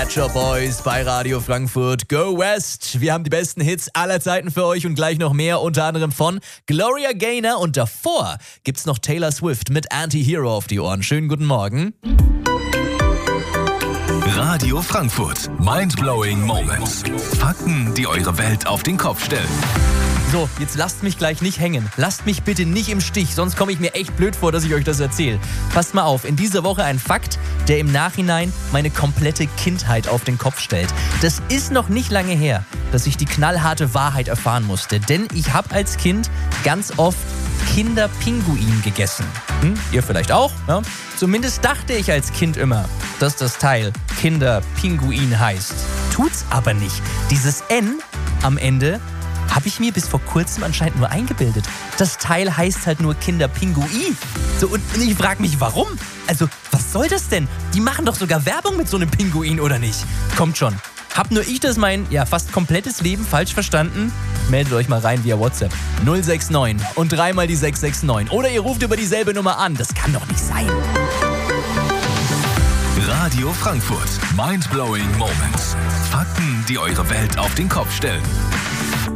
Pet Shop Boys bei Radio Frankfurt. Go West! Wir haben die besten Hits aller Zeiten für euch und gleich noch mehr, unter anderem von Gloria Gaynor. Und davor gibt's noch Taylor Swift mit Anti-Hero auf die Ohren. Schönen guten Morgen. Radio Frankfurt. Mindblowing Moments. Fakten, die eure Welt auf den Kopf stellen. So, jetzt lasst mich gleich nicht hängen. Lasst mich bitte nicht im Stich, sonst komme ich mir echt blöd vor, dass ich euch das erzähle. Passt mal auf, in dieser Woche ein Fakt, der im Nachhinein meine komplette Kindheit auf den Kopf stellt. Das ist noch nicht lange her, dass ich die knallharte Wahrheit erfahren musste. Denn ich habe als Kind ganz oft Kinderpinguin gegessen. Ihr vielleicht auch? Ja? Zumindest dachte ich als Kind immer, dass das Teil Kinderpinguin heißt. Tut's aber nicht. Dieses N am Ende habe ich mir bis vor kurzem anscheinend nur eingebildet. Das Teil heißt halt nur Kinderpinguin. So, und ich frage mich, warum? Also, was soll das denn? Die machen doch sogar Werbung mit so einem Pinguin, oder nicht? Kommt schon. Hab nur ich das mein, fast komplettes Leben falsch verstanden? Meldet euch mal rein via WhatsApp. 069 und dreimal die 669. Oder ihr ruft über dieselbe Nummer an. Das kann doch nicht sein. Radio Frankfurt. Mindblowing Moments. Fakten, die eure Welt auf den Kopf stellen.